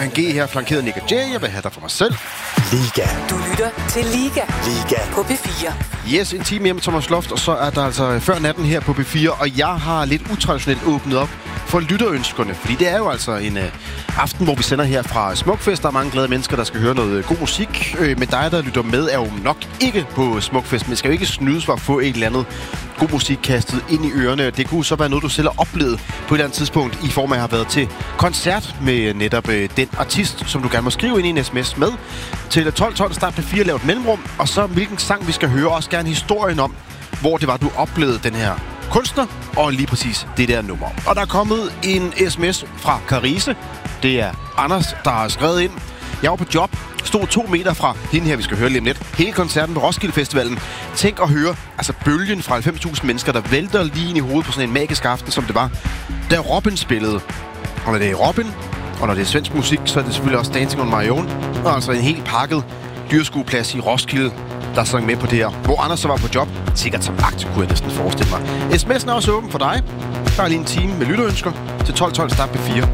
Johan G. her, flankeret Nick og Jay. Jeg vil have dig for mig selv. Liga. Du lytter til Liga. Liga. På P4. Yes, en time hjemme med Thomas Loft, og så er der altså før natten her på P4, og jeg har lidt utraditionelt åbnet op for lytterønskerne, fordi det er jo altså en aften, hvor vi sender her fra Smukfest. Der er mange glade mennesker, der skal høre noget god musik, men dig, der lytter med, er jo nok ikke på Smukfest, men skal jo ikke snydes for at få et eller andet god musik kastet ind i ørerne. Det kunne så være noget, du selv har oplevet på et eller andet tidspunkt, i form af at have været til koncert med netop den artist, som du gerne må skrive ind i en sms med. Til 1212 start på 4, lavet mellemrum, og så hvilken sang vi skal høre, også gerne historien om, hvor det var, du oplevede den her kunstner, og lige præcis det der nummer. Og der er kommet en sms fra Carise. Det er Anders, der har skrevet ind. Jeg var på job, stod 2 meter fra hende her, vi skal høre lige om lidt. Hele koncerten på Roskilde Festivalen. Tænk at høre, altså bølgen fra 90.000 mennesker, der vælter lige ind i hovedet på sådan en magisk aften, som det var, da Robin spillede. Og når det er Robin, og når det er svensk musik, så er det selvfølgelig også Dancing on My Own. Og altså en helt pakket dyrskueplads i Roskilde, der sang med på det her. Hvor Anders så var på job, sikkert som vagt, kunne jeg næsten forestille mig. SMS'en er også åben for dig. Der er lige en time med lytterønsker til 1212 start på 4.